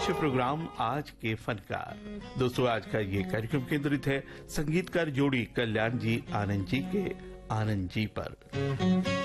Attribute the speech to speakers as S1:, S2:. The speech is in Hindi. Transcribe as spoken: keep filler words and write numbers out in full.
S1: विशेष प्रोग्राम आज के फनकार। दोस्तों, आज का ये कार्यक्रम केंद्रित है संगीतकार जोड़ी कल्याण जी आनंद जी के आनंद जी पर।